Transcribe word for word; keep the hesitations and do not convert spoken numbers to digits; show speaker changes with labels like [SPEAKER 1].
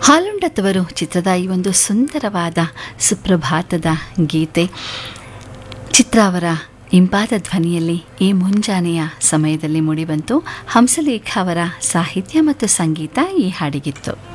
[SPEAKER 1] ಹಾಲುಂಡತವರು ಚಿತ್ರದ ಈ ಒಂದು ಸುಂದರವಾದ ಸುಪ್ರಭಾತದ ಗೀತೆ ಚಿತ್ರ ಅವರ ಇಂಪಾದ ಧ್ವನಿಯಲ್ಲಿ ಈ ಮುಂಜಾನೆಯ ಸಮಯದಲ್ಲಿ ಮೂಡಿಬಂತು. ಹಂಸಲೇಖ ಅವರ ಸಾಹಿತ್ಯ ಮತ್ತು ಸಂಗೀತ ಈ ಹಾಡಿಗಿತ್ತು.